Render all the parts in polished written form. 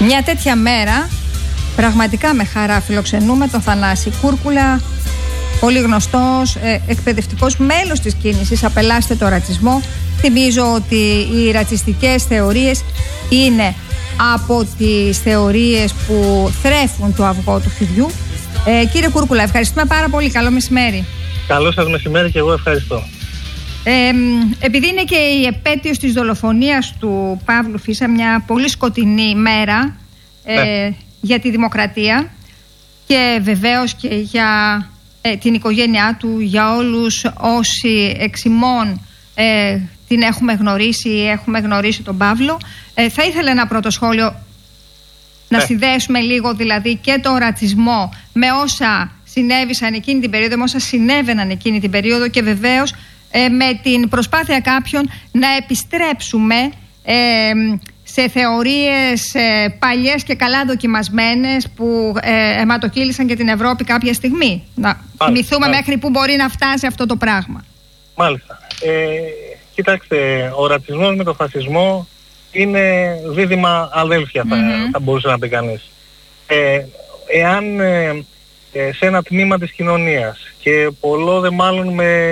Μια τέτοια μέρα, πραγματικά με χαρά φιλοξενούμε τον Θανάση Κούρκουλα, πολύ γνωστός, εκπαιδευτικός, μέλος της κίνησης «Απελάστε το ρατσισμό». Θυμίζω ότι οι ρατσιστικές θεωρίες είναι από τις θεωρίες που θρέφουν το αυγό του φιδιού. Κύριε Κούρκουλα, ευχαριστούμε πάρα πολύ. Καλό μεσημέρι. Καλό σας μεσημέρι και εγώ ευχαριστώ. Επειδή είναι και η επέτειος της δολοφονίας του Παύλου Φίσα, μια πολύ σκοτεινή μέρα για τη δημοκρατία και βεβαίως και για την οικογένειά του, για όλους όσοι εξημών την έχουμε γνωρίσει ή έχουμε γνωρίσει τον Παύλο, θα ήθελα ένα πρώτο σχόλιο να συνδέσουμε λίγο δηλαδή και το ρατσισμό με όσα συνέβησαν εκείνη την περίοδο, με όσα συνέβαιναν εκείνη την περίοδο και βεβαίως με την προσπάθεια κάποιων να επιστρέψουμε σε θεωρίες παλιές και καλά δοκιμασμένες που αιματοκύλησαν και την Ευρώπη κάποια στιγμή. Να θυμηθούμε μέχρι που μπορεί να φτάσει αυτό το πράγμα. Μάλιστα. Κοιτάξτε, ο ρατσισμός με το φασισμό είναι δίδυμα αδέλφια, θα μπορούσε να πει κανείς. Εάν σε ένα τμήμα της κοινωνίας και πολλό δε μάλλον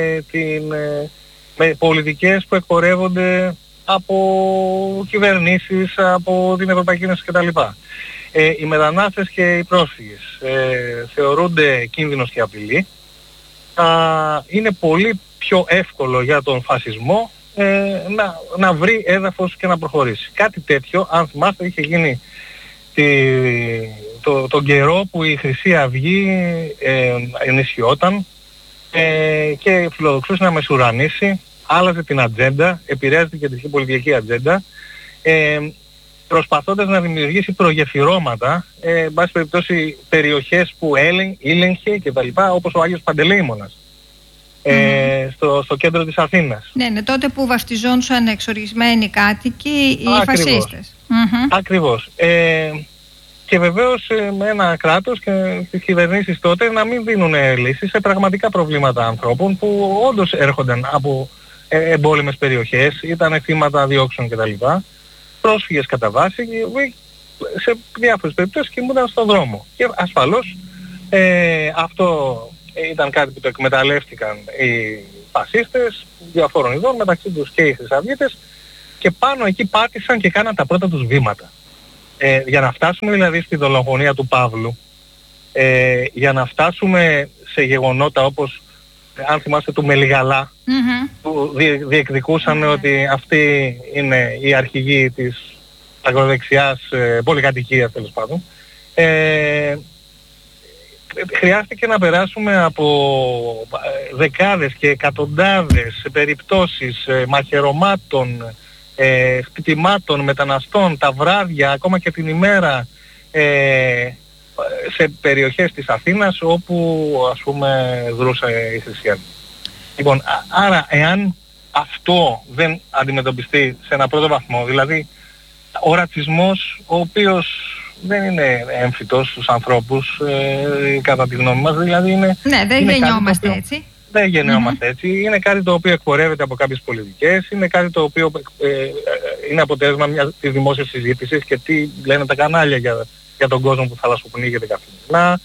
με πολιτικές που εκπορεύονται από κυβερνήσεις, από την Ευρωπαϊκή Ένωση κτλ. Οι μετανάστες και οι πρόσφυγες θεωρούνται κίνδυνος και απειλή. Είναι πολύ πιο εύκολο για τον φασισμό να βρει έδαφος και να προχωρήσει. Κάτι τέτοιο, αν θυμάστε, είχε γίνει τον καιρό που η Χρυσή Αυγή ενισχυόταν και φιλοδοξούσε να μεσουρανίσει, άλλαζε την ατζέντα, επηρέαζε την κεντρική πολιτική ατζέντα, προσπαθώντας να δημιουργήσει προγεφυρώματα, εν πάση περιπτώσει περιοχές που ήλεγχε και τα λοιπά, όπως ο Άγιος Παντελεήμονας στο κέντρο της Αθήνας. Ναι, τότε που βαφτιζόντουσαν εξοργισμένοι κάτοικοι οι φασίστες. Ακριβώς. Και βεβαίως με ένα κράτος και τις κυβερνήσεις τότε να μην δίνουν λύσεις σε πραγματικά προβλήματα ανθρώπων που όντως έρχονταν από εμπόλεμες περιοχές, ήταν θύματα διώξεων κτλ. Πρόσφυγες κατά βάση, σε διάφορες περιπτώσεις κοιμούνταν στον δρόμο. Και ασφαλώς αυτό ήταν κάτι που το εκμεταλλεύτηκαν οι φασίστες διαφόρων ειδών, μεταξύ τους και οι χρυσαυγίτες, και πάνω εκεί πάτησαν και κάναν τα πρώτα τους βήματα. Για να φτάσουμε δηλαδή στη δολοφονία του Παύλου, για να φτάσουμε σε γεγονότα όπως, αν θυμάστε, του Μελιγαλά, που διεκδικούσαν ότι αυτοί είναι οι αρχηγοί της ακροδεξιάς πολυκατοικίας, τέλος πάντων. Χρειάστηκε να περάσουμε από δεκάδες και εκατοντάδες περιπτώσεις μαχαιρωμάτων, χτυπημάτων, μεταναστών, τα βράδια, ακόμα και την ημέρα, σε περιοχές της Αθήνας όπου, ας πούμε, δρούσε η Χρυσή Αυγή. Λοιπόν, άρα εάν αυτό δεν αντιμετωπιστεί σε ένα πρώτο βαθμό, δηλαδή ο ρατσισμός, ο οποίος δεν είναι έμφυτος στους ανθρώπους, κατά τη γνώμη μας, δηλαδή είναι... Ναι, δεν γεννιόμαστε έτσι. Δεν γεννιόμαστε έτσι. Είναι κάτι το οποίο εκπορεύεται από κάποιες πολιτικές, είναι κάτι το οποίο είναι αποτέλεσμα της δημόσιας συζήτησης και τι λένε τα κανάλια για τον κόσμο που θαλασσοπνίγεται καθημερινά.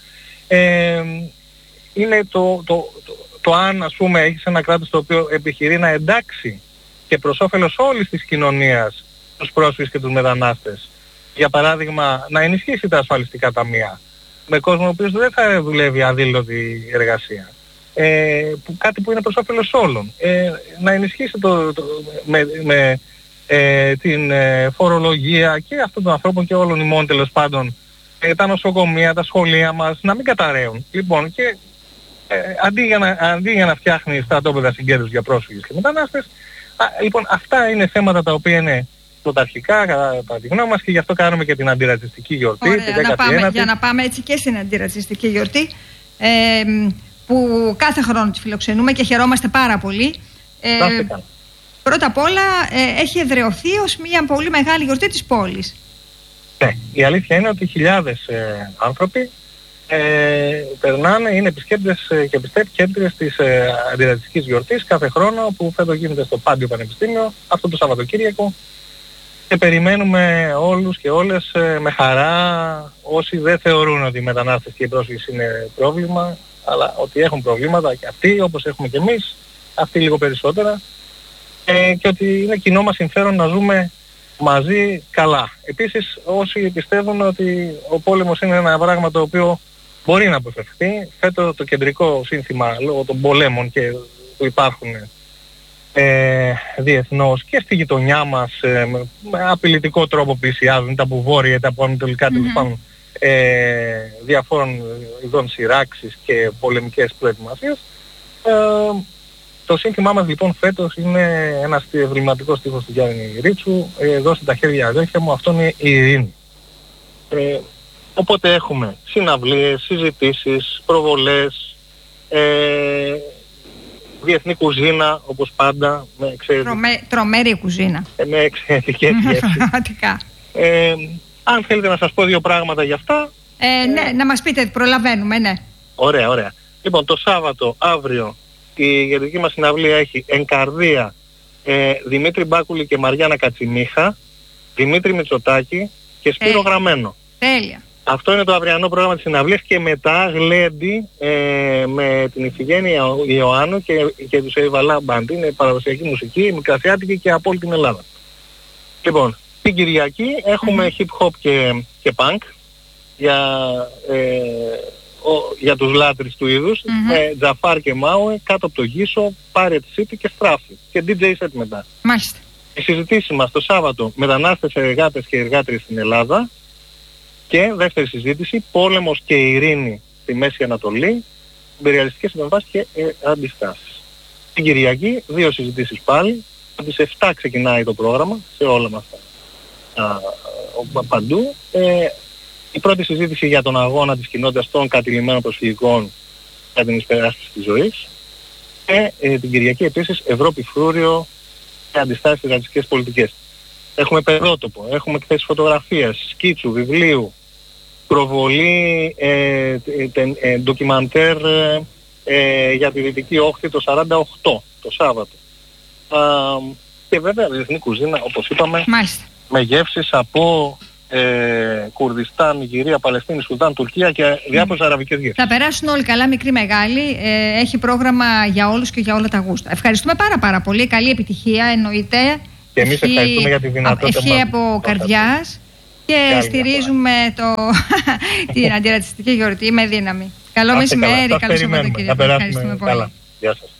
Είναι το αν, ας πούμε, έχεις ένα κράτος το οποίο επιχειρεί να εντάξει και προς όφελος όλης της κοινωνίας τους πρόσφυγες και τους μετανάστες. Για παράδειγμα, να ενισχύσει τα ασφαλιστικά ταμεία με κόσμο ο οποίος δεν θα δουλεύει αδήλωτη εργασία. Κάτι που είναι προς όφελος όλων. Να ενισχύσει με την φορολογία και αυτών των ανθρώπων και όλων ημών, τέλος πάντων, τα νοσοκομεία, τα σχολεία μας, να μην καταραίουν. Λοιπόν, και αντί για να φτιάχνει στρατόπεδα συγκέντρωσης για πρόσφυγες και μετανάστες, λοιπόν, αυτά είναι θέματα τα οποία είναι πρωταρχικά κατά τη γνώμη μας και γι' αυτό κάνουμε και την αντιρατσιστική γιορτή. Ωραία, για να πάμε έτσι και στην αντιρατσιστική γιορτή, που κάθε χρόνο τη φιλοξενούμε και χαιρόμαστε πάρα πολύ. Πρώτα απ' όλα έχει εδραιωθεί ως μια πολύ μεγάλη γιορτή της πόλης. Ναι, η αλήθεια είναι ότι χιλιάδες άνθρωποι περνάνε, είναι επισκέπτες και επισκέπτες της αντιρατσιστικής γιορτής κάθε χρόνο, που φέτος γίνεται στο Πάντιο Πανεπιστήμιο αυτό το Σαββατοκύριακο. και περιμένουμε όλους και όλες με χαρά, όσοι δεν θεωρούν ότι οι μετανάστες και οι πρόσφυγες είναι πρόβλημα, αλλά ότι έχουν προβλήματα και αυτοί, όπως έχουμε και εμείς, αυτοί λίγο περισσότερα, και ότι είναι κοινό μας συμφέρον να ζούμε μαζί καλά. Επίσης, όσοι πιστεύουν ότι ο πόλεμος είναι ένα πράγμα το οποίο μπορεί να αποφευχθεί, θέτω το κεντρικό σύνθημα λόγω των πολέμων και που υπάρχουν διεθνώς και στη γειτονιά μας, με απειλητικό τρόπο πλησιάζουν είτε από βόρεια είτε από ανατολικά διαφόρων ειδών σειράξεις και πολεμικές προετοιμασίες. Το σύνθημά μας λοιπόν φέτος είναι ένας εμβληματικός στίχος του Γιάννη Ρίτσου, «Δώστε τα χέρια αδέρφια μου», αυτό είναι η ειρήνη. Οπότε έχουμε συναυλίες, συζητήσεις, προβολές, διεθνή κουζίνα όπως πάντα, με τρομερή κουζίνα. Με εξαιρετικές γεύσεις. Αν θέλετε να σας πω δύο πράγματα για αυτά. Ναι, να μας πείτε, προλαβαίνουμε, ναι. Ωραία, ωραία. Λοιπόν, το Σάββατο, αύριο, η γερική μας συναυλία έχει εν καρδία Δημήτρη Μπάκουλη και Μαριάννα Κατσιμίχα, Δημήτρη Μητσοτάκη και Σπύρο Γραμμένο. Τέλεια. Αυτό είναι το αυριανό πρόγραμμα της συναυλίας και μετά γλέντι με την Ιφηγένεια Ιωάννου και τους Εβαλά Μπαντ. Είναι παραδοσιακή μουσική, μικρασιάτικη και από όλη την Ελλάδα. Λοιπόν, την Κυριακή έχουμε hip hop και punk για τους λάτρεις του είδους, με Τζαφάρ και Μάουε, Κάτω από το Γύσο, Pirate City και Στράφη και DJ set μετά. Μάλιστα. Η συζητήση μας το Σάββατο, μετανάστες, εργάτες και εργάτριες στην Ελλάδα. Και δεύτερη συζήτηση, πόλεμος και ειρήνη στη Μέση Ανατολή, υπεριαλιστικές επεμβάσεις και αντιστάσεις. Την Κυριακή, δύο συζητήσεις πάλι, από τις 7 ξεκινάει το πρόγραμμα, σε όλα μας παντού. Η πρώτη συζήτηση για τον αγώνα της κοινότητας των κατηλημμένων προσφυγικών για την υπεράσπιση της ζωής. Και την Κυριακή επίσης, Ευρώπη Φρούριο και αντιστάσεις στις ρατσιστικές πολιτικές. Έχουμε παιδότοπο, έχουμε εκθέσεις φωτογραφίας, σκίτσου, βιβλίου, προβολή ντοκιμαντέρ για τη Δυτική Όχθη το 48 το Σάββατο. Και βέβαια διεθνή κουζίνα, όπως είπαμε, με γεύσεις από Κουρδιστάν, Νιγηρία, Παλαιστίνη, Σουδάν, Τουρκία και διάφορες αραβικές γεύσεις. Θα περάσουν όλοι καλά, μικροί μεγάλοι. Έχει πρόγραμμα για όλους και για όλα τα γούστα. Ευχαριστούμε πάρα πολύ. Καλή επιτυχία, εννοείται. Και εμείς ευχαριστούμε για τη δυνατότητα ευχή από καρδιάς και στηρίζουμε την αντιρατσιστική γιορτή με δύναμη. Καλό μεσημέρι, καλό Σαββατοκύριακο. Ευχαριστούμε πολύ. Γεια σας.